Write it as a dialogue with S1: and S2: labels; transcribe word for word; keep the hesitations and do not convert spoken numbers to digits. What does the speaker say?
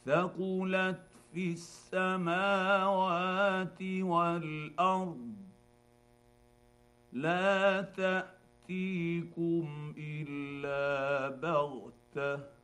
S1: ثقلت في السماوات والارض لا تاتيكم الا بغته